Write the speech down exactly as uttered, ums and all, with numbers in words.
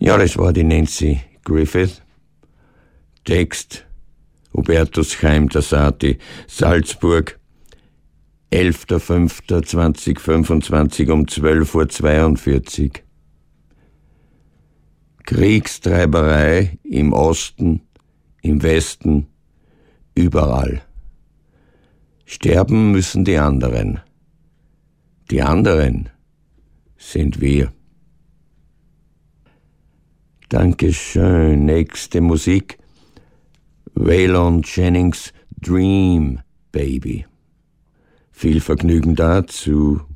Ja, das war die Nancy Griffith. Text Hubertus Chaim Tassati, Salzburg, elfter fünfter zweitausendfünfundzwanzig um zwölf Uhr zweiundvierzig. Kriegstreiberei im Osten, im Westen, überall. Sterben müssen die anderen. Die anderen sind wir. Dankeschön. Nächste Musik. Waylon Jennings, Dream Baby. Viel Vergnügen dazu.